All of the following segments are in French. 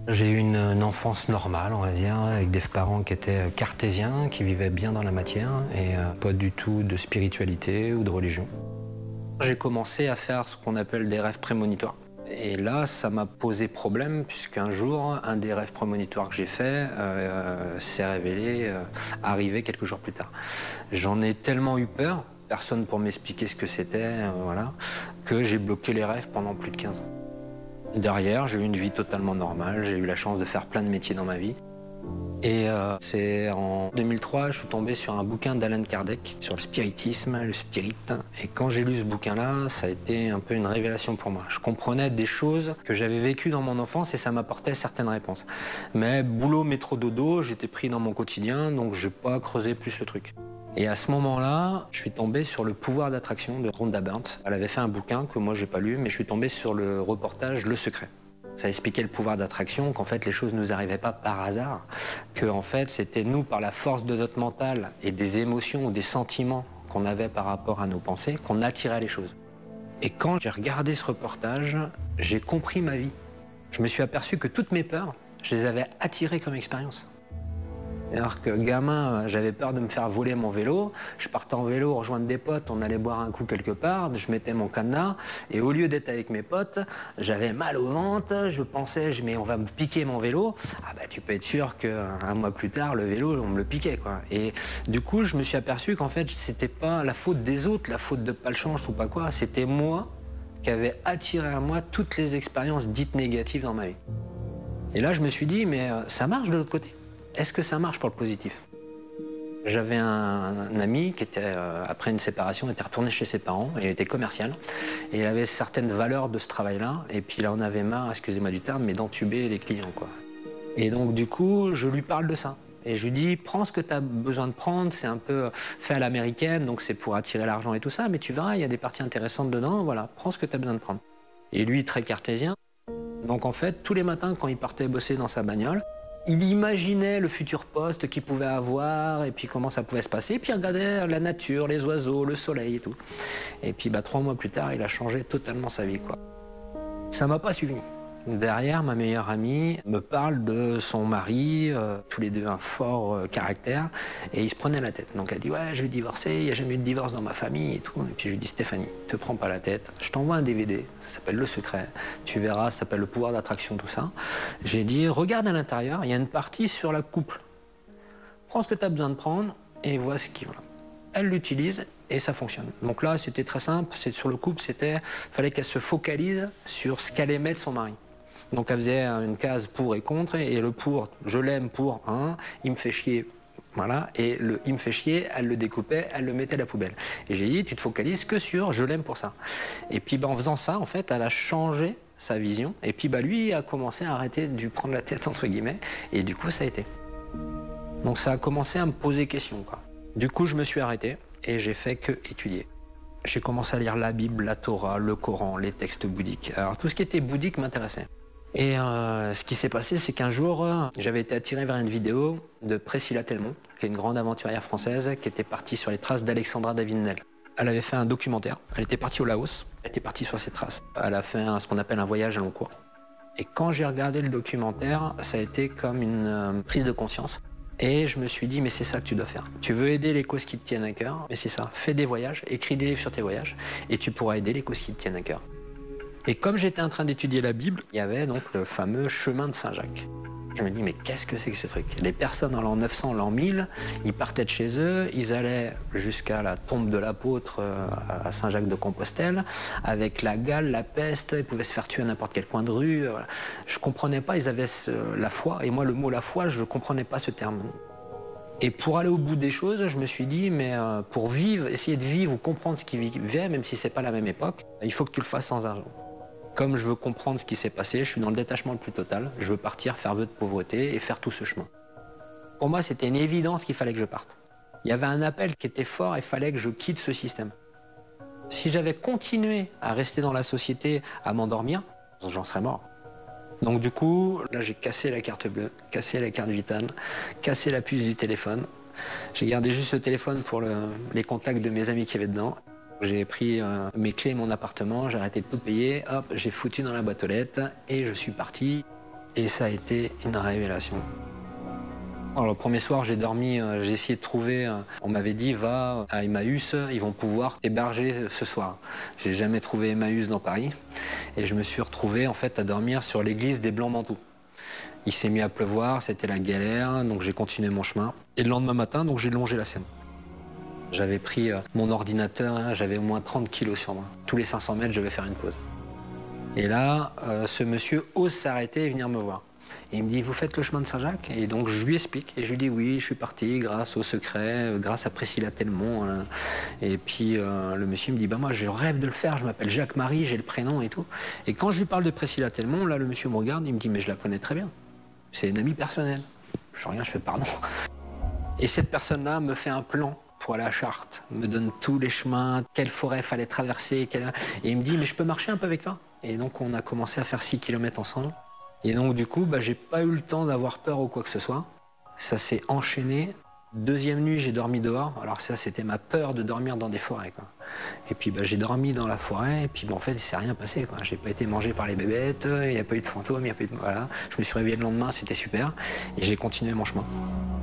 J'ai eu une enfance normale, on va dire, avec des parents qui étaient cartésiens, qui vivaient bien dans la matière et pas du tout de spiritualité ou de religion. J'ai commencé à faire ce qu'on appelle des rêves prémonitoires. Et là, ça m'a posé problème puisqu'un jour, un des rêves prémonitoires que j'ai fait s'est révélé arriver quelques jours plus tard. J'en ai tellement eu peur, personne pour m'expliquer ce que c'était, voilà, que j'ai bloqué les rêves pendant plus de 15 ans. Derrière, j'ai eu une vie totalement normale, j'ai eu la chance de faire plein de métiers dans ma vie. Et c'est en 2003, je suis tombé sur un bouquin d'Alan Kardec sur le spiritisme, le spirit. Et quand j'ai lu ce bouquin-là, ça a été un peu une révélation pour moi. Je comprenais des choses que j'avais vécues dans mon enfance et ça m'apportait certaines réponses. Mais boulot, métro, dodo, j'étais pris dans mon quotidien, donc je n'ai pas creusé plus le truc. Et à ce moment-là, je suis tombé sur le pouvoir d'attraction de Rhonda Byrne. Elle avait fait un bouquin que moi j'ai pas lu, mais je suis tombé sur le reportage Le Secret. Ça expliquait le pouvoir d'attraction, qu'en fait les choses ne nous arrivaient pas par hasard, que en fait c'était nous par la force de notre mental et des émotions ou des sentiments qu'on avait par rapport à nos pensées qu'on attirait les choses. Et quand j'ai regardé ce reportage, j'ai compris ma vie. Je me suis aperçu que toutes mes peurs, je les avais attirées comme expérience. Alors que gamin, j'avais peur de me faire voler mon vélo. Je partais en vélo, rejoindre des potes, on allait boire un coup quelque part, je mettais mon cadenas, et au lieu d'être avec mes potes, j'avais mal au ventre, je pensais, mais on va me piquer mon vélo. Ah bah tu peux être sûr qu'un mois plus tard, le vélo, on me le piquait, quoi. Et du coup, je me suis aperçu qu'en fait, c'était pas la faute des autres, la faute de pas le chance ou pas quoi, c'était moi qui avait attiré à moi toutes les expériences dites négatives dans ma vie. Et là, je me suis dit, mais ça marche de l'autre côté. Est-ce que ça marche pour le positif? J'avais un ami qui était, après une séparation, était retourné chez ses parents, il était commercial, et il avait certaines valeurs de ce travail-là, et puis il en avait marre, excusez-moi du terme, mais d'entuber les clients, quoi. Et donc du coup, je lui parle de ça. Et je lui dis, prends ce que tu as besoin de prendre, c'est un peu fait à l'américaine, donc c'est pour attirer l'argent et tout ça, mais tu verras, il y a des parties intéressantes dedans, voilà, prends ce que tu as besoin de prendre. Et lui, très cartésien, donc en fait, tous les matins, quand il partait bosser dans sa bagnole, il imaginait le futur poste qu'il pouvait avoir et puis comment ça pouvait se passer. Et puis il regardait la nature, les oiseaux, le soleil et tout. Et puis 3 mois plus tard, il a changé totalement sa vie, quoi. Ça m'a pas suivi. Derrière, ma meilleure amie me parle de son mari, tous les deux un fort caractère, et ils se prenaient la tête. Donc elle dit, ouais, je vais divorcer, il n'y a jamais eu de divorce dans ma famille et tout. Et puis je lui dis, Stéphanie, te prends pas la tête, je t'envoie un DVD, ça s'appelle Le Secret, tu verras, ça s'appelle Le pouvoir d'attraction, tout ça. J'ai dit, regarde à l'intérieur, il y a une partie sur la couple. Prends ce que tu as besoin de prendre et vois ce qui... Voilà. Elle l'utilise et ça fonctionne. Donc là, c'était très simple, c'est sur le couple, fallait qu'elle se focalise sur ce qu'allait mettre son mari. Donc elle faisait une case pour et contre, et le pour, je l'aime pour un, il me fait chier, voilà, et le il me fait chier, elle le découpait, elle le mettait à la poubelle. Et j'ai dit, tu te focalises que sur je l'aime pour ça. Et puis en faisant ça, en fait, elle a changé sa vision, et puis lui a commencé à arrêter de lui prendre la tête, entre guillemets, et du coup ça a été. Donc ça a commencé à me poser question, quoi. Du coup, je me suis arrêté, et j'ai fait que étudier. J'ai commencé à lire la Bible, la Torah, le Coran, les textes bouddhiques. Alors tout ce qui était bouddhique m'intéressait. Et ce qui s'est passé, c'est qu'un jour, j'avais été attiré vers une vidéo de Priscilla Telmont, qui est une grande aventurière française, qui était partie sur les traces d'Alexandra Davinel. Elle avait fait un documentaire, elle était partie au Laos, elle était partie sur ses traces. Elle a fait ce qu'on appelle un voyage à long cours. Et quand j'ai regardé le documentaire, ça a été comme une prise de conscience. Et je me suis dit, mais c'est ça que tu dois faire. Tu veux aider les causes qui te tiennent à cœur, mais c'est ça. Fais des voyages, écris des livres sur tes voyages, et tu pourras aider les causes qui te tiennent à cœur. Et comme j'étais en train d'étudier la Bible, il y avait donc le fameux chemin de Saint-Jacques. Je me dis, mais qu'est-ce que c'est que ce truc? Les personnes en l'an 900, l'an 1000, ils partaient de chez eux, ils allaient jusqu'à la tombe de l'apôtre à Saint-Jacques-de-Compostelle, avec la gale, la peste, ils pouvaient se faire tuer à n'importe quel coin de rue. Je comprenais pas, ils avaient la foi, et moi le mot la foi, je ne comprenais pas ce terme. Et pour aller au bout des choses, je me suis dit, mais pour vivre, essayer de vivre ou comprendre ce qui vivait, même si c'est pas la même époque, il faut que tu le fasses sans argent. Comme je veux comprendre ce qui s'est passé, je suis dans le détachement le plus total. Je veux partir, faire vœu de pauvreté et faire tout ce chemin. Pour moi, c'était une évidence qu'il fallait que je parte. Il y avait un appel qui était fort et il fallait que je quitte ce système. Si j'avais continué à rester dans la société, à m'endormir, j'en serais mort. Donc du coup, là j'ai cassé la carte bleue, cassé la carte vitale, cassé la puce du téléphone. J'ai gardé juste le téléphone pour les contacts de mes amis qui avaient dedans. J'ai pris mes clés, mon appartement, j'ai arrêté de tout payer, hop, j'ai foutu dans la boîte aux lettres et je suis parti. Et ça a été une révélation. Alors, le premier soir, j'ai dormi, j'ai essayé de trouver, on m'avait dit va à Emmaüs, ils vont pouvoir t'héberger ce soir. J'ai jamais trouvé Emmaüs dans Paris et je me suis retrouvé en fait à dormir sur l'église des Blancs-Manteaux. Il s'est mis à pleuvoir, c'était la galère, donc j'ai continué mon chemin. Et le lendemain matin, donc j'ai longé la Seine. J'avais pris mon ordinateur, j'avais au moins 30 kilos sur moi. Tous les 500 mètres, je devais faire une pause. Et là, ce monsieur ose s'arrêter et venir me voir. Et il me dit, vous faites le chemin de Saint-Jacques? Et donc je lui explique, et je lui dis oui, je suis parti grâce au secret, grâce à Priscilla Telmont. Et puis le monsieur me dit, bah moi je rêve de le faire, je m'appelle Jacques-Marie, j'ai le prénom et tout. Et quand je lui parle de Priscilla Telmont, là le monsieur me regarde, il me dit, mais je la connais très bien. C'est une amie personnelle. Je fais rien, je fais pardon. Et cette personne-là me fait un plan pour aller à Chartres, me donne tous les chemins, quelle forêt fallait traverser. Et il me dit, mais je peux marcher un peu avec toi? Et donc on a commencé à faire 6 km ensemble. Et donc du coup, j'ai pas eu le temps d'avoir peur ou quoi que ce soit. Ça s'est enchaîné. Deuxième nuit, j'ai dormi dehors. Alors ça, c'était ma peur de dormir dans des forêts, quoi. Et puis j'ai dormi dans la forêt. Et puis en fait, il s'est rien passé, quoi. J'ai pas été mangé par les bébêtes. Il n'y a pas eu de fantômes. Il y a pas eu de... Voilà. Je me suis réveillé le lendemain. C'était super. Et j'ai continué mon chemin.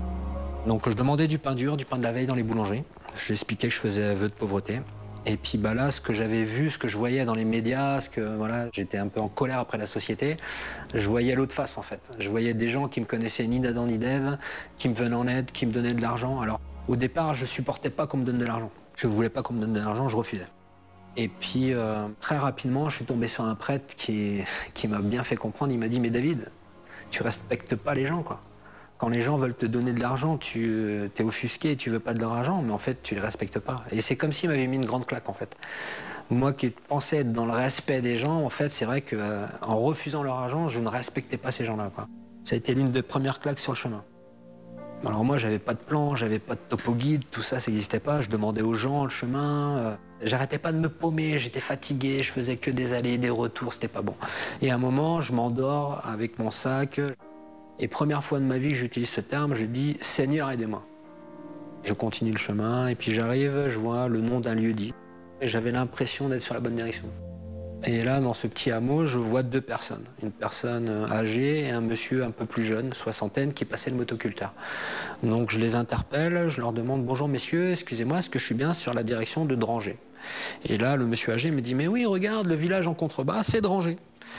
Donc je demandais du pain dur, du pain de la veille dans les boulangeries. Je lui expliquais que je faisais vœu de pauvreté. Et puis là, ce que j'avais vu, ce que je voyais dans les médias, j'étais un peu en colère après la société, je voyais l'autre face en fait. Je voyais des gens qui me connaissaient ni d'Adam ni d'Ève, qui me venaient en aide, qui me donnaient de l'argent. Alors au départ, je supportais pas qu'on me donne de l'argent. Je voulais pas qu'on me donne de l'argent, je refusais. Et puis très rapidement, je suis tombé sur un prêtre qui m'a bien fait comprendre. Il m'a dit, mais David, tu respectes pas les gens, quoi. Quand les gens veulent te donner de l'argent, tu t'es offusqué et tu veux pas de leur argent, mais en fait, tu les respectes pas. Et c'est comme s'il m'avait mis une grande claque, en fait. Moi qui pensais être dans le respect des gens, en fait, c'est vrai qu'en refusant leur argent, je ne respectais pas ces gens-là, quoi. Ça a été l'une des premières claques sur le chemin. Alors moi, j'avais pas de plan, j'avais pas de topo guide, tout ça, ça n'existait pas. Je demandais aux gens le chemin. J'arrêtais pas de me paumer, j'étais fatigué, je faisais que des allers, des retours, c'était pas bon. Et à un moment, je m'endors avec mon sac. Et première fois de ma vie que j'utilise ce terme, je dis « Seigneur, aidez-moi ». Je continue le chemin et puis j'arrive, je vois le nom d'un lieu-dit. Et j'avais l'impression d'être sur la bonne direction. Et là, dans ce petit hameau, je vois deux personnes. Une personne âgée et un monsieur un peu plus jeune, soixantaine, qui passait le motoculteur. Donc je les interpelle, je leur demande « Bonjour messieurs, excusez-moi, est-ce que je suis bien sur la direction de Drangey ?» Et là, le monsieur âgé me dit « Mais oui, regarde, le village en contrebas, c'est Drangey ».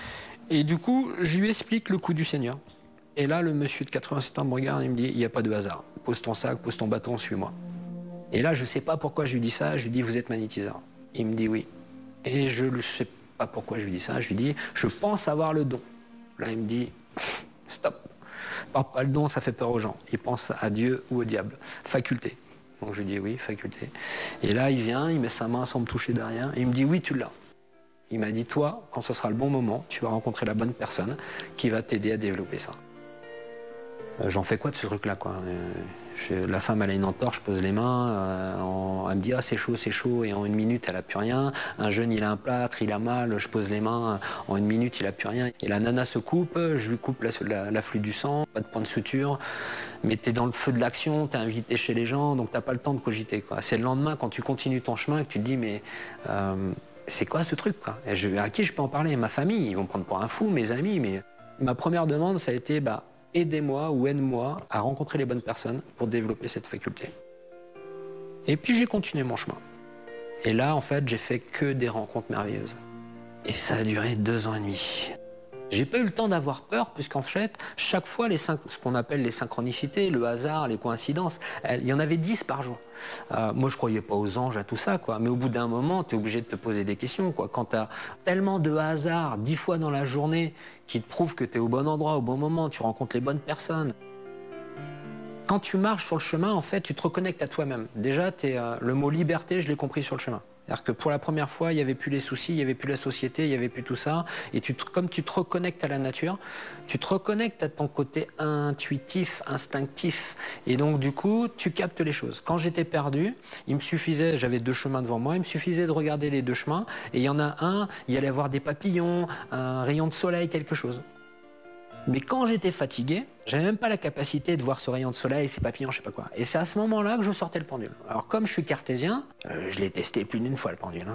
Et du coup, je lui explique le coup du Seigneur. Et là, le monsieur de 87 ans me regarde et me dit « Il n'y a pas de hasard. Pose ton sac, pose ton bâton, suis-moi. » Et là, je ne sais pas pourquoi je lui dis ça. Je lui dis « Vous êtes magnétiseur ?» Il me dit « Oui. » Et je ne sais pas pourquoi je lui dis ça. Je lui dis « Je pense avoir le don. » Là, il me dit « Stop. Parle pas le don, ça fait peur aux gens. Ils pensent à Dieu ou au diable. Faculté. » Donc je lui dis « Oui, faculté. » Et là, il vient, il met sa main sans me toucher derrière. Et il me dit « Oui, tu l'as. » Il m'a dit « Toi, quand ce sera le bon moment, tu vas rencontrer la bonne personne qui va t'aider à développer ça. » J'en fais quoi de ce truc-là, quoi? La femme, elle a une entorse, je pose les mains, elle me dit « Ah, c'est chaud », et en une minute, elle a plus rien. Un jeune, il a un plâtre, il a mal, je pose les mains, en une minute, il a plus rien. Et la nana se coupe, je lui coupe l'afflux du sang, pas de point de suture. Mais t'es dans le feu de l'action, t'es invité chez les gens, donc t'as pas le temps de cogiter, quoi. C'est le lendemain, quand tu continues ton chemin, que tu te dis « Mais c'est quoi ce truc, quoi ?» Et à qui je peux en parler? Ma famille, ils vont me prendre pour un fou, mes amis, mais ma première demande, ça a été aidez-moi ou aide-moi à rencontrer les bonnes personnes pour développer cette faculté. Et puis j'ai continué mon chemin. Et là, en fait, j'ai fait que des rencontres merveilleuses. Et ça a duré 2 ans et demi. J'ai pas eu le temps d'avoir peur, puisqu'en fait, chaque fois, ce qu'on appelle les synchronicités, le hasard, les coïncidences, il y en avait 10 par jour. Moi, je croyais pas aux anges, à tout ça, quoi. Mais au bout d'un moment, tu es obligé de te poser des questions, quoi. Quand tu as tellement de hasard, 10 fois dans la journée, qui te prouvent que tu es au bon endroit, au bon moment, tu rencontres les bonnes personnes. Quand tu marches sur le chemin, en fait, tu te reconnectes à toi-même. Déjà, le mot liberté, je l'ai compris sur le chemin. C'est-à-dire que pour la première fois, il n'y avait plus les soucis, il n'y avait plus la société, il n'y avait plus tout ça. Et comme tu te reconnectes à la nature, tu te reconnectes à ton côté intuitif, instinctif. Et donc, du coup, tu captes les choses. Quand j'étais perdu, il me suffisait, j'avais 2 chemins devant moi, il me suffisait de regarder les 2 chemins. Et il y en a un, il y allait avoir des papillons, un rayon de soleil, quelque chose. Mais quand j'étais fatigué, j'avais même pas la capacité de voir ce rayon de soleil, ces papillons, je sais pas quoi. Et c'est à ce moment-là que je sortais le pendule. Alors comme je suis cartésien, je l'ai testé plus d'1 fois le pendule.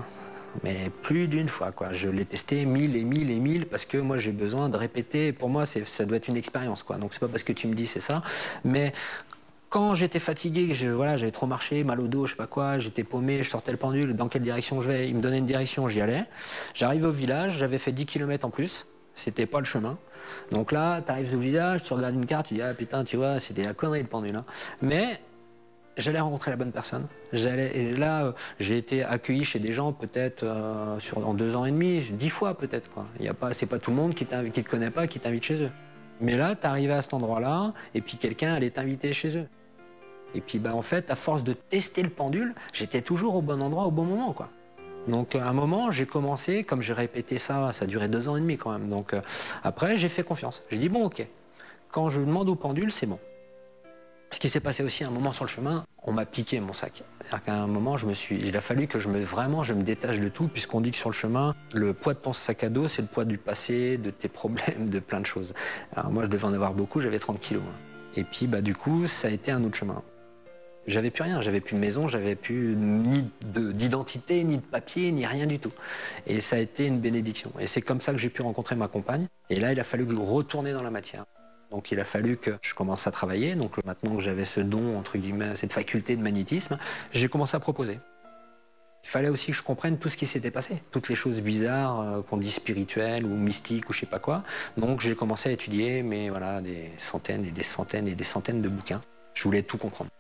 mais plus d'une fois, quoi. Je l'ai testé 1000 et 1000 et 1000 parce que moi j'ai besoin de répéter. Pour moi, ça doit être une expérience, quoi. Donc c'est pas parce que tu me dis c'est ça, mais quand j'étais fatigué, que voilà, j'avais trop marché, mal au dos, je sais pas quoi, j'étais paumé, je sortais le pendule, dans quelle direction je vais? Il me donnait une direction, j'y allais. J'arrivais au village, j'avais fait 10 km en plus, c'était pas le chemin. Donc là, tu arrives au village, tu regardes une carte, tu dis ah putain, tu vois, c'était la connerie le pendule. Hein. Mais j'allais rencontrer la bonne personne. Et là, j'ai été accueilli chez des gens peut-être en 2 ans et demi, 10 fois peut-être. C'est pas tout le monde qui te connaît pas, qui t'invite chez eux. Mais là, tu arrives à cet endroit-là, et puis quelqu'un allait t'inviter chez eux. Et puis en fait, à force de tester le pendule, j'étais toujours au bon endroit, au bon moment, quoi. Donc à un moment, j'ai commencé, comme j'ai répété ça, ça a duré 2 ans et demi quand même. Donc après, j'ai fait confiance. J'ai dit bon, ok, quand je demande au pendule, c'est bon. Ce qui s'est passé aussi à un moment sur le chemin, on m'a piqué mon sac. C'est-à-dire qu'à un moment, il a fallu que je me détache de tout, puisqu'on dit que sur le chemin, le poids de ton sac à dos, c'est le poids du passé, de tes problèmes, de plein de choses. Alors moi, je devais en avoir beaucoup, j'avais 30 kilos. Et puis du coup, ça a été un autre chemin. J'avais plus rien, j'avais plus de maison, j'avais plus ni d'identité, ni de papier, ni rien du tout. Et ça a été une bénédiction. Et c'est comme ça que j'ai pu rencontrer ma compagne. Et là, il a fallu que je retourne dans la matière. Donc il a fallu que je commence à travailler. Donc maintenant que j'avais ce don, entre guillemets, cette faculté de magnétisme, j'ai commencé à proposer. Il fallait aussi que je comprenne tout ce qui s'était passé, toutes les choses bizarres qu'on dit spirituelles ou mystiques ou je sais pas quoi. Donc j'ai commencé à étudier, mais voilà, des centaines et des centaines et des centaines de bouquins. Je voulais tout comprendre.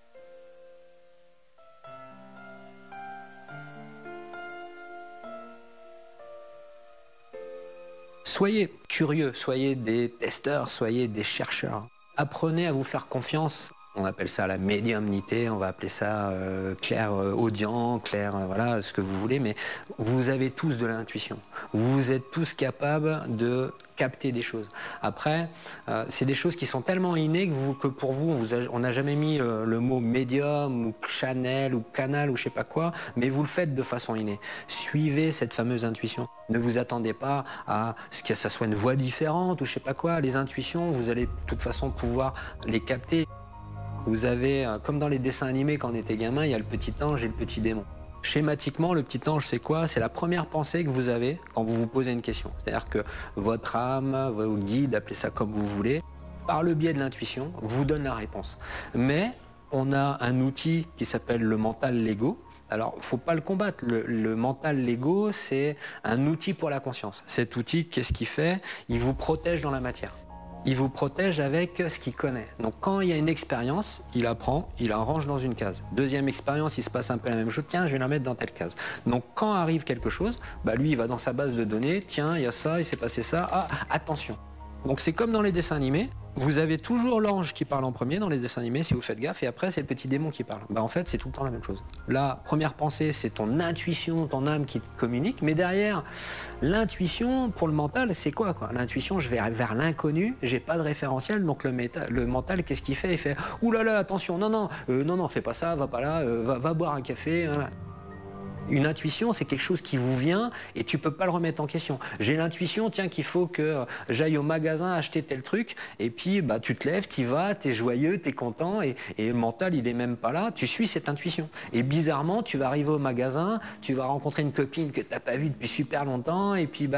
Soyez curieux, soyez des testeurs, soyez des chercheurs. Apprenez à vous faire confiance. On appelle ça la médiumnité, on va appeler ça clair-audient, voilà, ce que vous voulez, mais vous avez tous de l'intuition. Vous êtes tous capables de capter des choses. Après, c'est des choses qui sont tellement innées que pour vous, on n'a jamais mis le mot médium ou channel ou canal ou je sais pas quoi, mais vous le faites de façon innée. Suivez cette fameuse intuition. Ne vous attendez pas à ce que ça soit une voix différente ou je sais pas quoi. Les intuitions, vous allez de toute façon pouvoir les capter. Vous avez, comme dans les dessins animés quand on était gamin, il y a le petit ange et le petit démon. Schématiquement, le petit ange, c'est quoi? C'est la première pensée que vous avez quand vous vous posez une question. C'est-à-dire que votre âme, vos guides, appelez ça comme vous voulez, par le biais de l'intuition, vous donne la réponse. Mais on a un outil qui s'appelle le mental l'ego. Alors, il ne faut pas le combattre. Le mental l'ego, c'est un outil pour la conscience. Cet outil, qu'est-ce qu'il fait? Il vous protège dans la matière. Il vous protège avec ce qu'il connaît. Donc quand il y a une expérience, il apprend, il la range dans une case. Deuxième expérience, il se passe un peu la même chose. Tiens, je vais la mettre dans telle case. Donc quand arrive quelque chose, lui, il va dans sa base de données. Tiens, il y a ça, il s'est passé ça. Ah, attention. Donc c'est comme dans les dessins animés. Vous avez toujours l'ange qui parle en premier dans les dessins animés, si vous faites gaffe, et après c'est le petit démon qui parle. En fait, c'est tout le temps la même chose. La première pensée, c'est ton intuition, ton âme qui te communique, mais derrière, l'intuition, pour le mental, c'est quoi? L'intuition, je vais vers l'inconnu, j'ai pas de référentiel, donc le mental, qu'est-ce qu'il fait? Il fait « Ouh là là, attention, non, fais pas ça, va pas là, va boire un café. Hein. » Une intuition, c'est quelque chose qui vous vient et tu peux pas le remettre en question. J'ai l'intuition, tiens, qu'il faut que j'aille au magasin acheter tel truc, et puis tu te lèves, tu y vas, tu es joyeux, tu es content, et le mental, il est même pas là, tu suis cette intuition. Et bizarrement, tu vas arriver au magasin, tu vas rencontrer une copine que tu n'as pas vue depuis super longtemps, et puis tu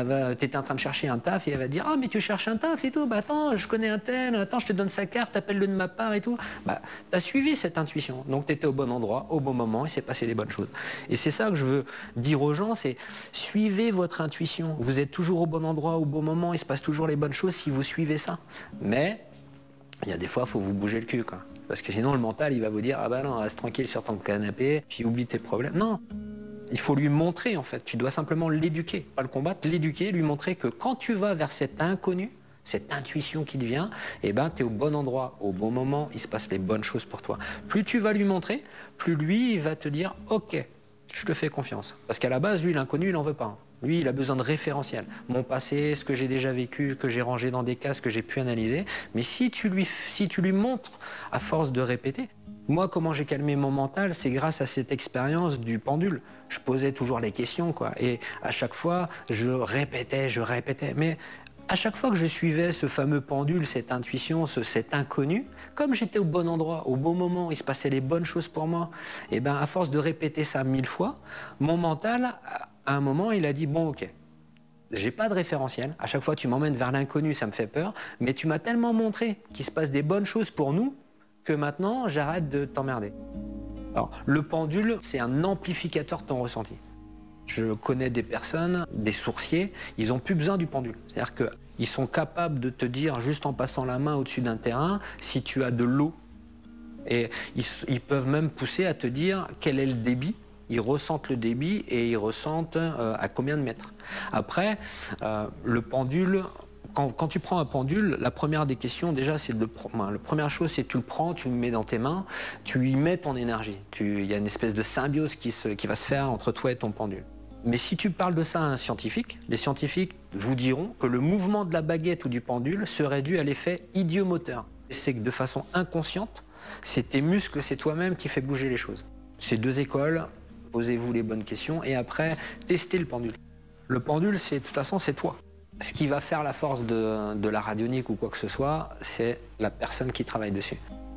es en train de chercher un taf, et elle va dire « Ah, mais tu cherches un taf et tout, attends, je connais un tel, attends, je te donne sa carte, appelle-le de ma part et tout. » Tu as suivi cette intuition, donc tu étais au bon endroit, au bon moment, et c'est passé les bonnes choses. Et c'est ça que je veux dire aux gens, c'est suivez votre intuition. Vous êtes toujours au bon endroit, au bon moment, il se passe toujours les bonnes choses si vous suivez ça. Mais il y a des fois, il faut vous bouger le cul, quoi. Parce que sinon, le mental, il va vous dire « Ah bah non, reste tranquille sur ton canapé, puis oublie tes problèmes. » Non, il faut lui montrer, en fait. Tu dois simplement l'éduquer, pas le combattre, l'éduquer, lui montrer que quand tu vas vers cet inconnu, cette intuition qui te vient, tu es au bon endroit, au bon moment, il se passe les bonnes choses pour toi. Plus tu vas lui montrer, plus lui, il va te dire « Ok, je te fais confiance. » Parce qu'à la base, lui, l'inconnu, il n'en veut pas. Lui, il a besoin de référentiel. Mon passé, ce que j'ai déjà vécu, que j'ai rangé dans des cases, que j'ai pu analyser. Mais si tu lui montres, à force de répéter, moi, comment j'ai calmé mon mental, c'est grâce à cette expérience du pendule. Je posais toujours les questions, quoi. Et à chaque fois, je répétais. Mais à chaque fois que je suivais ce fameux pendule, cette intuition, cet inconnu, comme j'étais au bon endroit, au bon moment, il se passait les bonnes choses pour moi, et à force de répéter ça 1000 fois, mon mental, À un moment, il a dit, bon, ok, j'ai pas de référentiel. À chaque fois, tu m'emmènes vers l'inconnu, ça me fait peur. Mais tu m'as tellement montré qu'il se passe des bonnes choses pour nous que maintenant, j'arrête de t'emmerder. Alors, le pendule, c'est un amplificateur de ton ressenti. Je connais des personnes, des sourciers, ils n'ont plus besoin du pendule. C'est-à-dire qu'ils sont capables de te dire, juste en passant la main au-dessus d'un terrain, si tu as de l'eau. Et ils peuvent même pousser à te dire quel est le débit. Ils ressentent le débit et ils ressentent à combien de mètres. Après, le pendule, quand tu prends un pendule, la première des questions, déjà, c'est la première chose, c'est que tu le prends, tu le mets dans tes mains, tu y mets ton énergie. Il y a une espèce de symbiose qui va se faire entre toi et ton pendule. Mais si tu parles de ça à un scientifique, les scientifiques vous diront que le mouvement de la baguette ou du pendule serait dû à l'effet idiomoteur. C'est que de façon inconsciente, c'est tes muscles, c'est toi-même qui fait bouger les choses. C'est deux écoles, posez-vous les bonnes questions et après, testez le pendule. Le pendule, de toute façon, c'est toi. Ce qui va faire la force de la radionique ou quoi que ce soit, c'est la personne qui travaille dessus.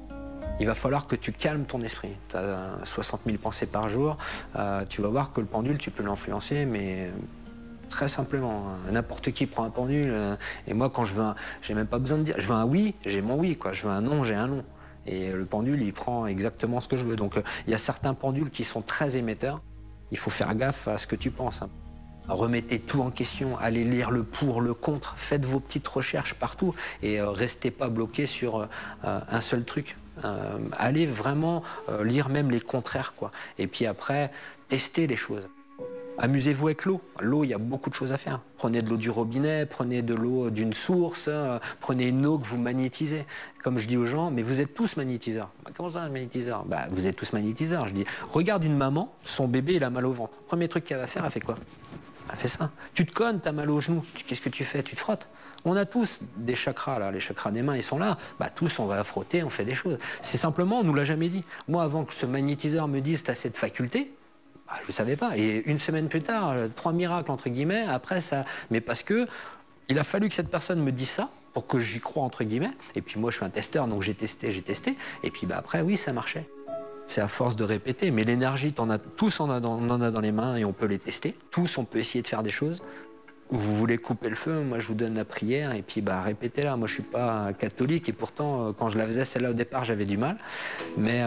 Il va falloir que tu calmes ton esprit. Tu as 60 000 pensées par jour. Tu vas voir que le pendule, tu peux l'influencer, mais très simplement. N'importe qui prend un pendule. Et moi, quand je veux j'ai même pas besoin de dire. Je veux un oui, j'ai mon oui, quoi. Je veux un non, j'ai un non. Et le pendule, il prend exactement ce que je veux. Donc, il y a certains pendules qui sont très émetteurs. Il faut faire gaffe à ce que tu penses. Remettez tout en question, allez lire le pour, le contre, faites vos petites recherches partout et restez pas bloqué sur un seul truc. Allez vraiment lire même les contraires, quoi. Et puis après, testez les choses. Amusez-vous avec l'eau. L'eau, il y a beaucoup de choses à faire. Prenez de l'eau du robinet, prenez de l'eau d'une source, prenez une eau que vous magnétisez. Comme je dis aux gens, mais vous êtes tous magnétiseurs. Comment ça, un magnétiseur? Vous êtes tous magnétiseurs. Je dis, regarde une maman, son bébé, il a mal au ventre. Premier truc qu'elle va faire, elle fait quoi? Elle fait ça. Tu te cognes, t'as mal au genou. Qu'est-ce que tu fais? Tu te frottes. On a tous des chakras, là. Les chakras des mains, ils sont là. Tous, on va frotter, on fait des choses. C'est simplement, on nous l'a jamais dit. Moi, avant que ce magnétiseur me dise, t'as cette faculté, je ne savais pas. Et une semaine plus tard, 3 miracles, entre guillemets, après ça. Mais parce que il a fallu que cette personne me dise ça pour que j'y croie, entre guillemets. Et puis moi, je suis un testeur, donc j'ai testé. Et puis après, oui, ça marchait. C'est à force de répéter. Mais l'énergie, tous on en a dans les mains et on peut les tester. Tous, on peut essayer de faire des choses. Vous voulez couper le feu, moi je vous donne la prière et puis répétez-la. Moi je suis pas catholique et pourtant quand je la faisais celle-là au départ j'avais du mal. Mais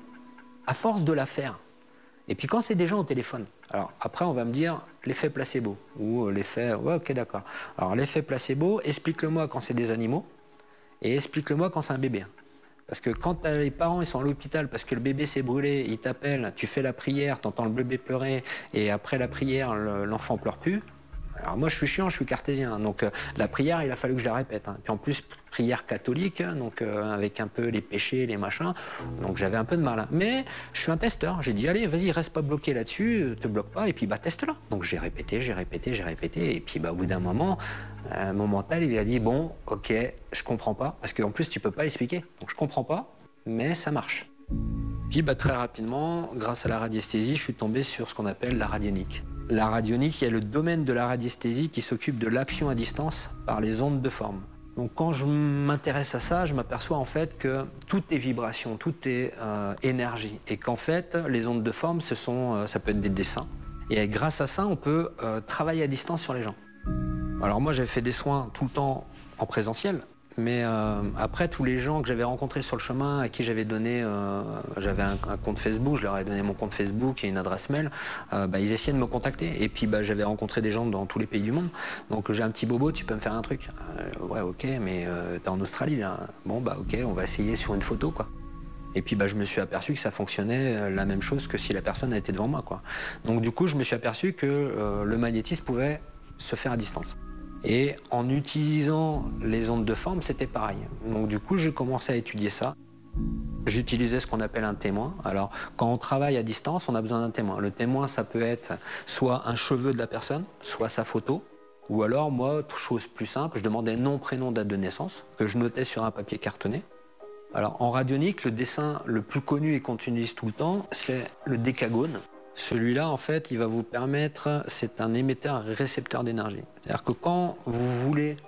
à force de la faire, et puis quand c'est des gens au téléphone, alors après on va me dire l'effet placebo ou l'effet, ouais ok d'accord. Alors l'effet placebo, explique-le-moi quand c'est des animaux et explique-le-moi quand c'est un bébé. Parce que quand les parents ils sont à l'hôpital parce que le bébé s'est brûlé, ils t'appellent, tu fais la prière, t'entends le bébé pleurer et après la prière l'enfant pleure plus. Alors moi je suis chiant, je suis cartésien, donc la prière il a fallu que je la répète. Puis en plus prière catholique, donc avec un peu les péchés, les machins, donc j'avais un peu de mal. Mais je suis un testeur, j'ai dit allez vas-y reste pas bloqué là-dessus, te bloque pas et puis teste-la. Donc j'ai répété et puis au bout d'un moment, mon mental il a dit bon ok je comprends pas, parce qu'en plus tu peux pas l'expliquer, donc je comprends pas, mais ça marche. Puis très rapidement, grâce à la radiesthésie, je suis tombé sur ce qu'on appelle la radionique. La radionique, il y a le domaine de la radiesthésie qui s'occupe de l'action à distance par les ondes de forme. Donc quand je m'intéresse à ça, je m'aperçois en fait que tout est vibration, tout est énergie. Et qu'en fait, les ondes de forme, ça peut être des dessins. Et grâce à ça, on peut travailler à distance sur les gens. Alors moi, j'avais fait des soins tout le temps en présentiel. Mais après, tous les gens que j'avais rencontrés sur le chemin, à qui j'avais donné, j'avais un compte Facebook, je leur ai donné mon compte Facebook et une adresse mail, ils essayaient de me contacter. Et puis j'avais rencontré des gens dans tous les pays du monde. Donc j'ai un petit bobo, tu peux me faire un truc? Ouais, ok, mais t'es en Australie là. Bon, ok, on va essayer sur une photo, quoi. Et puis je me suis aperçu que ça fonctionnait la même chose que si la personne était devant moi, quoi. Donc du coup, je me suis aperçu que le magnétisme pouvait se faire à distance. Et en utilisant les ondes de forme, c'était pareil. Donc du coup, j'ai commencé à étudier ça. J'utilisais ce qu'on appelle un témoin. Alors, quand on travaille à distance, on a besoin d'un témoin. Le témoin, ça peut être soit un cheveu de la personne, soit sa photo. Ou alors, moi, chose plus simple, je demandais nom, prénom, date de naissance, que je notais sur un papier cartonné. Alors, en radionique, le dessin le plus connu et qu'on utilise tout le temps, c'est le décagone. Celui-là, en fait, il va vous permettre, c'est un émetteur et récepteur d'énergie. C'est-à-dire que quand vous voulez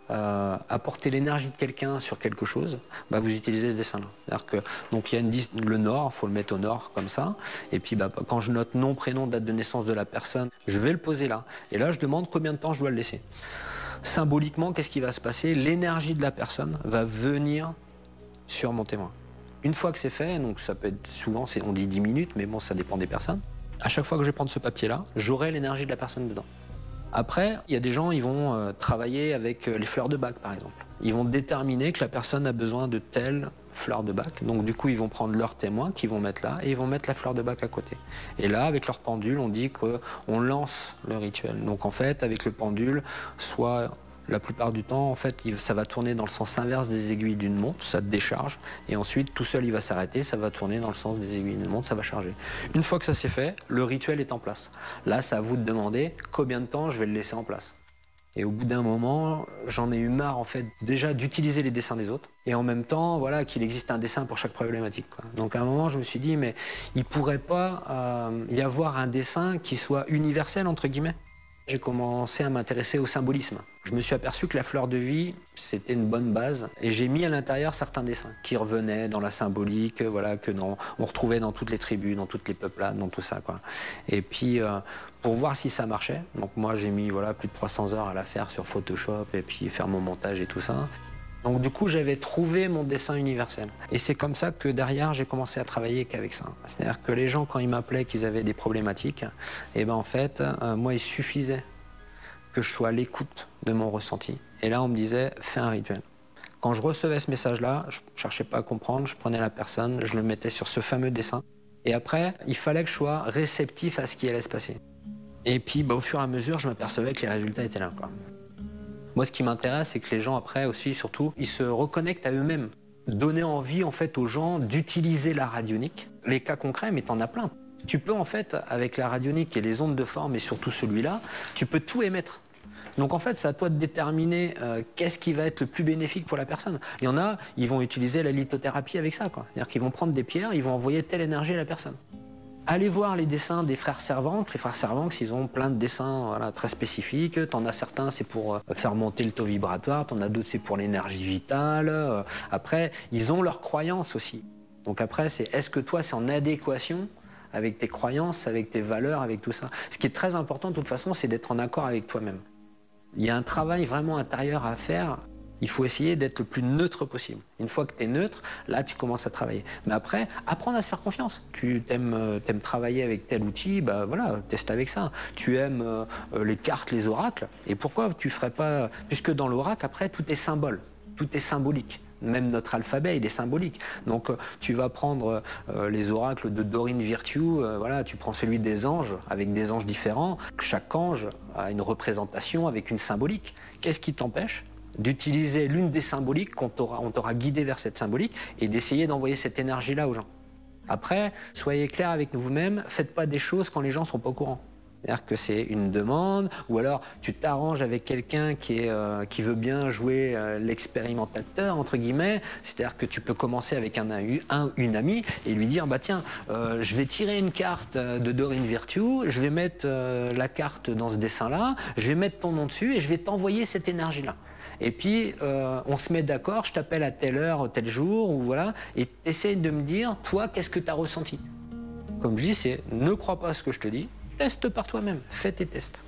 apporter l'énergie de quelqu'un sur quelque chose, bah, vous utilisez ce dessin-là. C'est-à-dire que donc il y a le nord, il faut le mettre au nord comme ça. Et puis bah, quand je note nom, prénom, date de naissance de la personne, je vais le poser là. Et là, je demande combien de temps je dois le laisser. Symboliquement, qu'est-ce qui va se passer? L'énergie de la personne va venir sur mon témoin. Une fois que c'est fait, donc ça peut être souvent, on dit 10 minutes, mais bon, ça dépend des personnes. À chaque fois que je vais prendre ce papier-là, j'aurai l'énergie de la personne dedans. Après, il y a des gens, ils vont travailler avec les fleurs de bac, par exemple. Ils vont déterminer que la personne a besoin de telle fleur de bac. Donc du coup, ils vont prendre leur témoin qu'ils vont mettre là et ils vont mettre la fleur de bac à côté. Et là, avec leur pendule, on dit qu'on lance le rituel. Donc en fait, avec le pendule, soit la plupart du temps, en fait, ça va tourner dans le sens inverse des aiguilles d'une montre, ça décharge, et ensuite, tout seul, il va s'arrêter, ça va tourner dans le sens des aiguilles d'une montre, ça va charger. Une fois que ça c'est fait, le rituel est en place. Là, c'est à vous de demander combien de temps je vais le laisser en place. Et au bout d'un moment, j'en ai eu marre, en fait, déjà d'utiliser les dessins des autres, et en même temps, voilà, qu'il existe un dessin pour chaque problématique, quoi. Donc à un moment, je me suis dit, mais il pourrait pas y avoir un dessin qui soit universel, entre guillemets. J'ai commencé à m'intéresser au symbolisme. Je me suis aperçu que la fleur de vie, c'était une bonne base. Et j'ai mis à l'intérieur certains dessins qui revenaient dans la symbolique, voilà, on retrouvait dans toutes les tribus, dans toutes les peuplades, dans tout ça, quoi. Et puis, pour voir si ça marchait, donc moi j'ai mis plus de 300 heures à la faire sur Photoshop et puis faire mon montage et tout ça. Donc du coup, j'avais trouvé mon dessin universel. Et c'est comme ça que derrière, j'ai commencé à travailler qu'avec ça. C'est-à-dire que les gens, quand ils m'appelaient qu'ils avaient des problématiques, et ben en fait, moi, il suffisait que je sois à l'écoute de mon ressenti. Et là, on me disait, fais un rituel. Quand je recevais ce message-là, je ne cherchais pas à comprendre, je prenais la personne, je le mettais sur ce fameux dessin. Et après, il fallait que je sois réceptif à ce qui allait se passer. Et puis, au fur et à mesure, je m'apercevais que les résultats étaient là, quoi. Moi, ce qui m'intéresse, c'est que les gens, après aussi, surtout, ils se reconnectent à eux-mêmes. Donner envie, en fait, aux gens d'utiliser la radionique. Les cas concrets, mais t'en as plein. Tu peux, en fait, avec la radionique et les ondes de forme, et surtout celui-là, tu peux tout émettre. Donc, en fait, c'est à toi de déterminer qu'est-ce qui va être le plus bénéfique pour la personne. Il y en a, ils vont utiliser la lithothérapie avec ça, quoi. C'est-à-dire qu'ils vont prendre des pierres, ils vont envoyer telle énergie à la personne. Allez voir les dessins des frères Servanques. Les frères Servanques, ils ont plein de dessins très spécifiques. T'en as certains, c'est pour faire monter le taux vibratoire. T'en as d'autres, c'est pour l'énergie vitale. Après, ils ont leurs croyances aussi. Donc après, est-ce que toi, c'est en adéquation avec tes croyances, avec tes valeurs, avec tout ça. Ce qui est très important, de toute façon, c'est d'être en accord avec toi-même. Il y a un travail vraiment intérieur à faire. Il faut essayer d'être le plus neutre possible. Une fois que tu es neutre, là, tu commences à travailler. Mais après, apprendre à se faire confiance. Tu aimes travailler avec tel outil, voilà, teste avec ça. Tu aimes les cartes, les oracles. Et pourquoi tu ferais pas... Puisque dans l'oracle, après, tout est symbole, tout est symbolique. Même notre alphabet, il est symbolique. Donc, tu vas prendre les oracles de Dorine Virtue, voilà, tu prends celui des anges, avec des anges différents. Chaque ange a une représentation avec une symbolique. Qu'est-ce qui t'empêche d'utiliser l'une des symboliques on t'aura guidé vers cette symbolique et d'essayer d'envoyer cette énergie-là aux gens. Après, soyez clair avec vous-même, faites pas des choses quand les gens sont pas au courant. C'est-à-dire que c'est une demande, ou alors tu t'arranges avec quelqu'un qui veut bien jouer l'expérimentateur, entre guillemets, c'est-à-dire que tu peux commencer avec une amie et lui dire, tiens, je vais tirer une carte de Dorine Virtue, je vais mettre la carte dans ce dessin-là, je vais mettre ton nom dessus et je vais t'envoyer cette énergie-là. Et puis, on se met d'accord, je t'appelle à telle heure, tel jour, ou voilà, et tu essaies de me dire, toi, qu'est-ce que tu as ressenti? Comme je dis, ne crois pas à ce que je te dis, teste par toi-même, fais tes tests.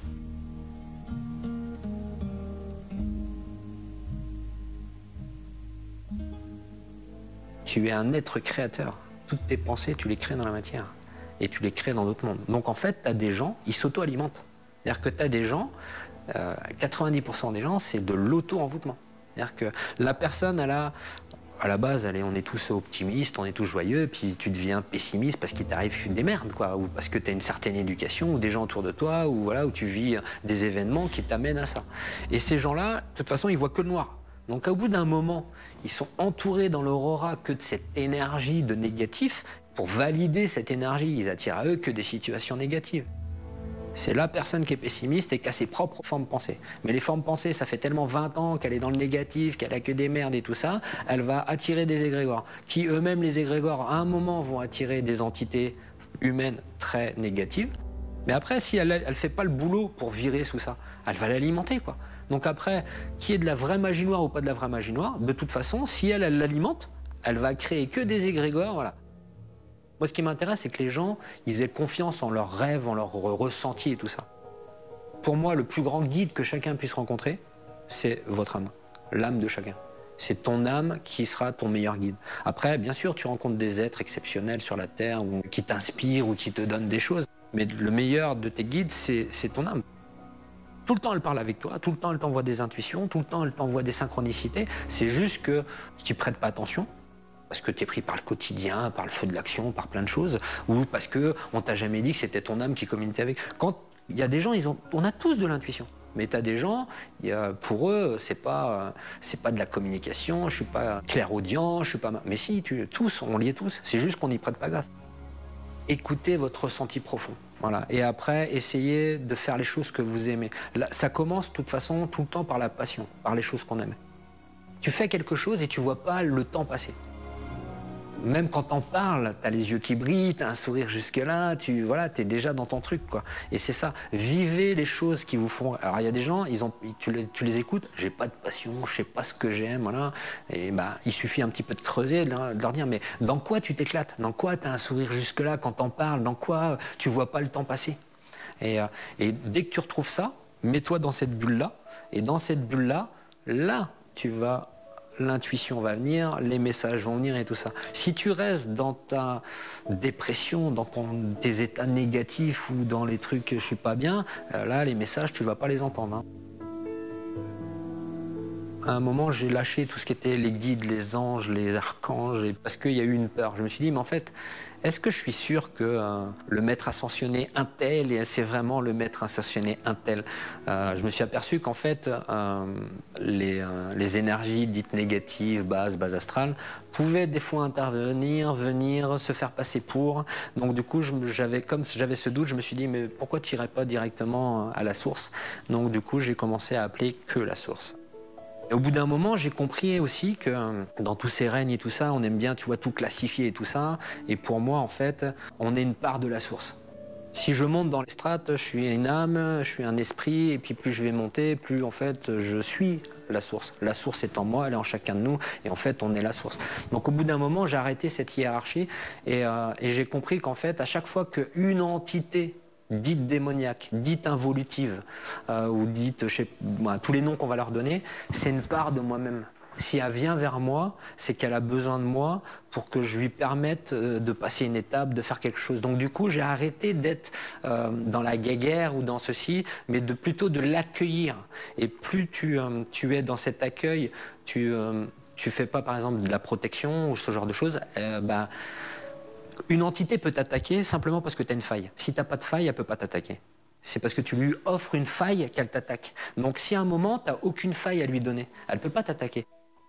Tu es un être créateur. Toutes tes pensées, tu les crées dans la matière. Et tu les crées dans d'autres mondes. Donc en fait, tu as des gens, ils s'auto-alimentent. C'est-à-dire que tu as des gens, 90% des gens, c'est de l'auto-envoûtement. C'est-à-dire que la personne, à la base, on est tous optimistes, on est tous joyeux, puis tu deviens pessimiste parce qu'il t'arrive des merdes, quoi, ou parce que tu as une certaine éducation, ou des gens autour de toi, ou voilà, où tu vis des événements qui t'amènent à ça. Et ces gens-là, de toute façon, ils voient que le noir. Donc au bout d'un moment, ils sont entourés dans leur aura que de cette énergie de négatif. Pour valider cette énergie, ils attirent à eux que des situations négatives. C'est la personne qui est pessimiste et qui a ses propres formes pensées. Mais les formes pensées, ça fait tellement 20 ans qu'elle est dans le négatif, qu'elle a que des merdes et tout ça, elle va attirer des égrégores, qui eux-mêmes, les égrégores, à un moment, vont attirer des entités humaines très négatives. Mais après, si elle ne fait pas le boulot pour virer tout ça, elle va l'alimenter, quoi. Donc après, qu'il y ait de la vraie magie noire ou pas de la vraie magie noire, de toute façon, si elle l'alimente, elle va créer que des égrégores, voilà. Moi, ce qui m'intéresse, c'est que les gens, ils aient confiance en leurs rêves, en leurs ressentis et tout ça. Pour moi, le plus grand guide que chacun puisse rencontrer, c'est votre âme, l'âme de chacun. C'est ton âme qui sera ton meilleur guide. Après, bien sûr, tu rencontres des êtres exceptionnels sur la Terre ou qui t'inspirent ou qui te donnent des choses. Mais le meilleur de tes guides, c'est ton âme. Tout le temps, elle parle avec toi, tout le temps, elle t'envoie des intuitions, tout le temps, elle t'envoie des synchronicités. C'est juste que tu ne prêtes pas attention. Parce que tu es pris par le quotidien, par le feu de l'action, par plein de choses, ou parce qu'on t'a jamais dit que c'était ton âme qui communiquait avec. Quand il y a des gens, on a tous de l'intuition. Mais tu as des gens, pour eux, c'est pas de la communication, je suis pas clairaudient, je suis pas... Mais si, tous, on l'y est tous, c'est juste qu'on n'y prête pas gaffe. Écoutez votre ressenti profond. Voilà. Et après, essayez de faire les choses que vous aimez. Là, ça commence de toute façon tout le temps par la passion, par les choses qu'on aime. Tu fais quelque chose et tu vois pas le temps passer. Même quand t'en parles, t'as les yeux qui brillent, t'as un sourire jusque-là, t'es déjà dans ton truc, quoi. Et c'est ça, vivez les choses qui vous font... Alors il y a des gens, tu les écoutes, j'ai pas de passion, je sais pas ce que j'aime, voilà. Et il suffit un petit peu de creuser, de leur dire, mais dans quoi tu t'éclates? Dans quoi t'as un sourire jusque-là quand t'en parles? Dans quoi tu vois pas le temps passer? Et dès que tu retrouves ça, mets-toi dans cette bulle-là, et dans cette bulle-là, l'intuition va venir, les messages vont venir et tout ça. Si tu restes dans ta dépression, dans tes états négatifs ou dans les trucs « je suis pas bien », là, les messages, tu vas pas les entendre. Hein. À un moment, j'ai lâché tout ce qui était les guides, les anges, les archanges, parce qu'il y a eu une peur. Je me suis dit, mais en fait, est-ce que je suis sûr que le maître ascensionné un tel, et c'est vraiment le maître ascensionné un tel? Je me suis aperçu qu'en fait, les énergies dites négatives, bases astrales, pouvaient des fois intervenir, venir, se faire passer pour. Donc du coup, j'avais ce doute, je me suis dit, mais pourquoi tu n'irais pas directement à la source? Donc du coup, j'ai commencé à appeler que la source. Et au bout d'un moment, j'ai compris aussi que dans tous ces règnes et tout ça, on aime bien, tu vois, tout classifier et tout ça. Et pour moi, en fait, on est une part de la source. Si je monte dans les strates, je suis une âme, je suis un esprit, et puis plus je vais monter, plus en fait, je suis la source. La source est en moi, elle est en chacun de nous, et en fait, on est la source. Donc au bout d'un moment, j'ai arrêté cette hiérarchie, et j'ai compris qu'en fait, à chaque fois qu'une entité dite démoniaque, dite involutive, ou dite, tous les noms qu'on va leur donner, c'est une part de moi-même. Si elle vient vers moi, c'est qu'elle a besoin de moi pour que je lui permette de passer une étape, de faire quelque chose. Donc du coup, j'ai arrêté d'être dans la guéguerre ou dans ceci, mais plutôt de l'accueillir. Et plus tu es dans cet accueil, tu fais pas par exemple de la protection ou ce genre de choses, une entité peut t'attaquer simplement parce que tu as une faille. Si tu n'as pas de faille, elle ne peut pas t'attaquer. C'est parce que tu lui offres une faille qu'elle t'attaque. Donc si à un moment, tu n'as aucune faille à lui donner, elle ne peut pas t'attaquer.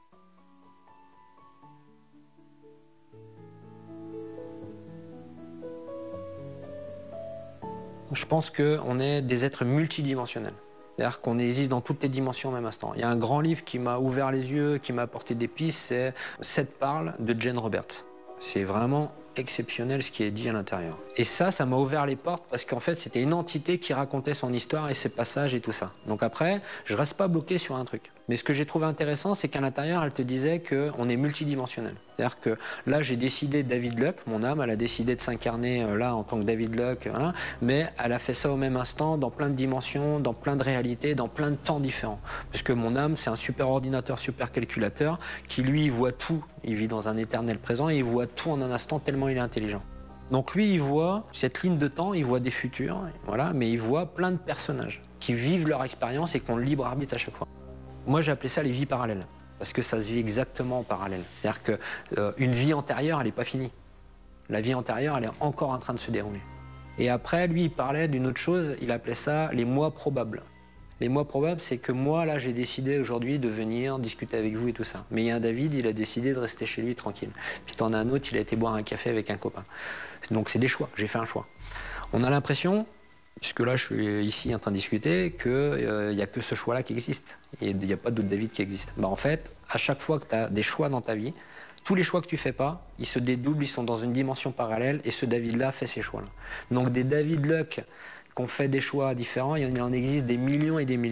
Je pense qu'on est des êtres multidimensionnels. C'est-à-dire qu'on existe dans toutes les dimensions au même instant. Il y a un grand livre qui m'a ouvert les yeux, qui m'a apporté des pistes, c'est « Sept parle » de Jane Roberts. C'est vraiment exceptionnel ce qui est dit à l'intérieur. Et ça m'a ouvert les portes parce qu'en fait, c'était une entité qui racontait son histoire et ses passages et tout ça. Donc après, je reste pas bloqué sur un truc. Mais ce que j'ai trouvé intéressant, c'est qu'à l'intérieur, elle te disait qu'on est multidimensionnel. C'est-à-dire que là, j'ai décidé, David Luck, mon âme, elle a décidé de s'incarner là en tant que David Luck, voilà, mais elle a fait ça au même instant, dans plein de dimensions, dans plein de réalités, dans plein de temps différents. Parce que mon âme, c'est un super ordinateur, super calculateur, qui lui, il voit tout. Il vit dans un éternel présent et il voit tout en un instant tellement il est intelligent. Donc lui, il voit cette ligne de temps, il voit des futurs, voilà, mais il voit plein de personnages qui vivent leur expérience et qui ont le libre arbitre à chaque fois. Moi, j'ai appelé ça les vies parallèles, parce que ça se vit exactement en parallèle. C'est-à-dire qu'une vie antérieure, elle n'est pas finie. La vie antérieure, elle est encore en train de se dérouler. Et après, lui, il parlait d'une autre chose, il appelait ça les mois probables. Les mois probables, c'est que moi, là, j'ai décidé aujourd'hui de venir discuter avec vous et tout ça. Mais il y a un David, il a décidé de rester chez lui tranquille. Puis t'en as un autre, il a été boire un café avec un copain. Donc c'est des choix, j'ai fait un choix. On a l'impression, puisque là je suis ici en train de discuter, qu'il n'y a que ce choix-là qui existe. Et il n'y a pas d'autre David qui existe. En fait, à chaque fois que tu as des choix dans ta vie, tous les choix que tu fais pas, ils se dédoublent, ils sont dans une dimension parallèle, et ce David-là fait ces choix-là. Donc des David Luck qui ont fait des choix différents, il en existe des millions et des millions.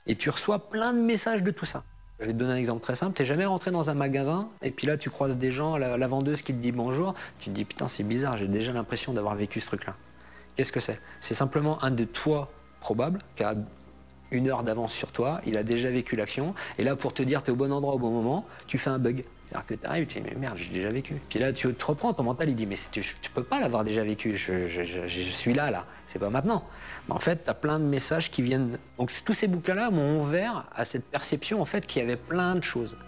Et tu reçois plein de messages de tout ça. Je vais te donner un exemple très simple. Tu n'es jamais rentré dans un magasin et puis là tu croises des gens, la vendeuse qui te dit bonjour, tu te dis putain c'est bizarre, j'ai déjà l'impression d'avoir vécu ce truc-là. Qu'est-ce que c'est? C'est simplement un de toi probable qui a 1 heure d'avance sur toi, il a déjà vécu l'action et là pour te dire tu es au bon endroit au bon moment, tu fais un bug. C'est-à-dire que tu arrives, tu dis mais merde j'ai déjà vécu. Puis là tu te reprends, ton mental il dit mais tu peux pas l'avoir déjà vécu, je suis là, c'est pas maintenant. Mais en fait tu as plein de messages qui viennent. Donc tous ces bouquins-là m'ont ouvert à cette perception en fait qu'il y avait plein de choses.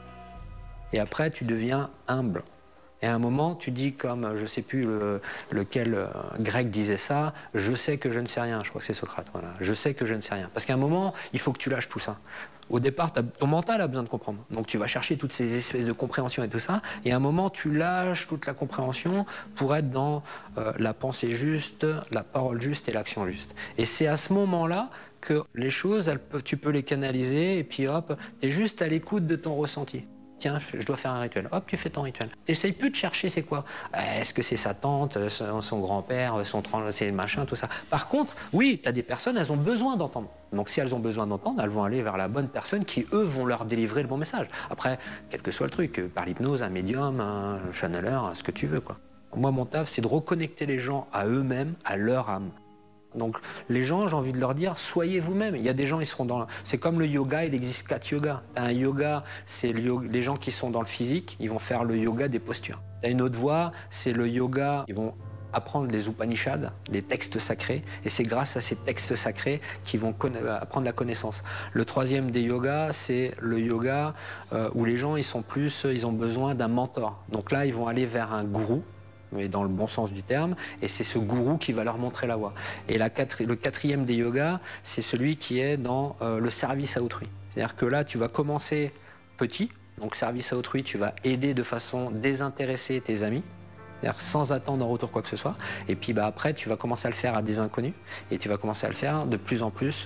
Et après tu deviens humble. Et à un moment, tu dis comme, je ne sais plus lequel grec disait ça, je sais que je ne sais rien, je crois que c'est Socrate, voilà. Je sais que je ne sais rien. Parce qu'à un moment, il faut que tu lâches tout ça. Au départ, ton mental a besoin de comprendre. Donc tu vas chercher toutes ces espèces de compréhension et tout ça, et à un moment, tu lâches toute la compréhension pour être dans la pensée juste, la parole juste et l'action juste. Et c'est à ce moment-là que les choses, tu peux les canaliser, et puis hop, tu es juste à l'écoute de ton ressenti. Tiens, je dois faire un rituel. Hop, tu fais ton rituel. T'essayes plus de chercher c'est quoi. Est-ce que c'est sa tante, son grand-père, c'est machin, tout ça. Par contre, oui, tu as des personnes, elles ont besoin d'entendre. Donc si elles ont besoin d'entendre, elles vont aller vers la bonne personne qui, eux, vont leur délivrer le bon message. Après, quel que soit le truc, par l'hypnose, un médium, un channeleur, ce que tu veux, quoi. Moi, mon taf, c'est de reconnecter les gens à eux-mêmes, à leur âme. Donc les gens, j'ai envie de leur dire, soyez vous-même. Il y a des gens, ils seront dans... C'est comme le yoga, il existe 4 yogas. Un yoga, c'est les gens qui sont dans le physique, ils vont faire le yoga des postures. Il y a une autre voie, c'est le yoga, ils vont apprendre les Upanishads, les textes sacrés, et c'est grâce à ces textes sacrés qu'ils vont apprendre la connaissance. Le troisième des yogas, c'est le yoga où les gens, ils ont besoin d'un mentor. Donc là, ils vont aller vers un gourou, mais dans le bon sens du terme, et c'est ce gourou qui va leur montrer la voie. Et le quatrième des yogas, c'est celui qui est dans le service à autrui. C'est-à-dire que là, tu vas commencer petit, donc service à autrui, tu vas aider de façon désintéressée tes amis, c'est-à-dire sans attendre en retour quoi que ce soit, et puis après tu vas commencer à le faire à des inconnus, et tu vas commencer à le faire de plus en plus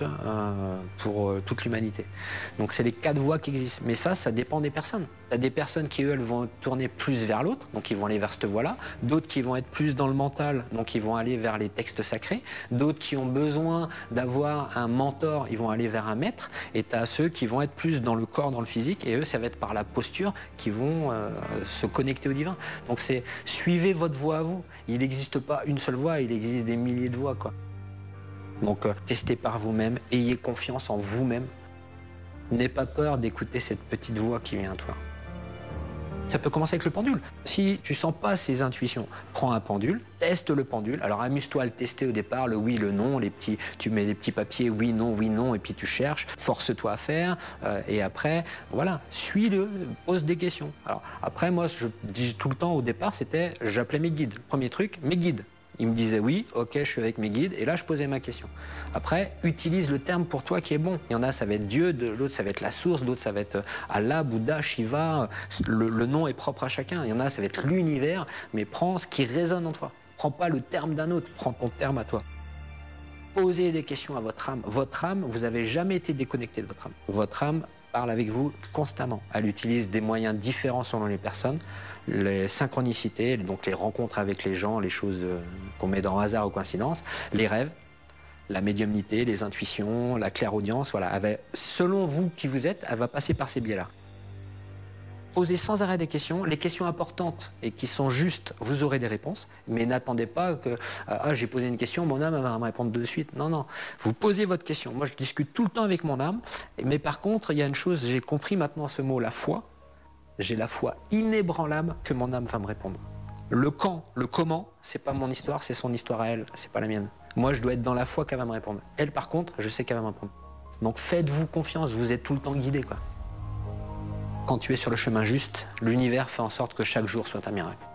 pour toute l'humanité. Donc c'est les 4 voies qui existent, mais ça dépend des personnes. Tu as des personnes qui, elles, vont tourner plus vers l'autre, donc ils vont aller vers cette voie-là, d'autres qui vont être plus dans le mental, donc ils vont aller vers les textes sacrés, d'autres qui ont besoin d'avoir un mentor, ils vont aller vers un maître, et tu as ceux qui vont être plus dans le corps, dans le physique, et eux, ça va être par la posture qui vont se connecter au divin. Donc c'est suivez votre voie à vous. Il n'existe pas une seule voie, il existe des milliers de voies, quoi. Donc testez par vous-même, ayez confiance en vous-même. N'aie pas peur d'écouter cette petite voix qui vient à toi. Ça peut commencer avec le pendule. Si tu sens pas ces intuitions, prends un pendule, teste le pendule. Alors amuse-toi à le tester au départ, le oui, le non, tu mets des petits papiers oui, non, et puis tu cherches, force-toi à faire, et après, voilà, suis-le, pose des questions. Alors après, moi, je dis tout le temps au départ, j'appelais mes guides. Premier truc, mes guides. Ils me disaient oui, ok, je suis avec mes guides, et là je posais ma question. Après, utilise le terme pour toi qui est bon. Il y en a, ça va être Dieu, l'autre ça va être la source, d'autres ça va être Allah, Bouddha, Shiva. Le nom est propre à chacun. Il y en a, ça va être l'univers, mais prends ce qui résonne en toi. Prends pas le terme d'un autre, prends ton terme à toi. Posez des questions à votre âme. Votre âme, vous n'avez jamais été déconnecté de votre âme. Votre âme parle avec vous constamment. Elle utilise des moyens différents selon les personnes, les synchronicités, donc les rencontres avec les gens, les choses qu'on met dans hasard ou coïncidence, les rêves, la médiumnité, les intuitions, la clairaudience, voilà. Selon vous qui vous êtes, elle va passer par ces biais-là. Posez sans arrêt des questions, les questions importantes et qui sont justes, vous aurez des réponses, mais n'attendez pas que j'ai posé une question, mon âme va me répondre de suite. Non, vous posez votre question. Moi, je discute tout le temps avec mon âme, mais par contre, il y a une chose, j'ai compris maintenant ce mot, la foi. J'ai la foi inébranlable que mon âme va me répondre. Le quand, le comment, c'est pas mon histoire, c'est son histoire à elle, c'est pas la mienne. Moi, je dois être dans la foi qu'elle va me répondre. Elle, par contre, je sais qu'elle va me répondre. Donc faites-vous confiance, vous êtes tout le temps guidé, quoi. Quand tu es sur le chemin juste, l'univers fait en sorte que chaque jour soit un miracle.